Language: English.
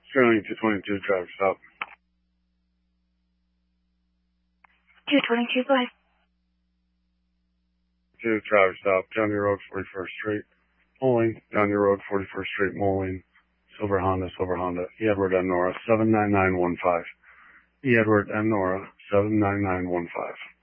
Sterling 222, traffic stop. 222, go ahead. 2, traffic stop, Johnny Road, 41st Street. Moline, Johnny Road, 41st Street, Moline. Silver Honda, E. Edward M. Nora, 79915. E. Edward M. Nora, 79915.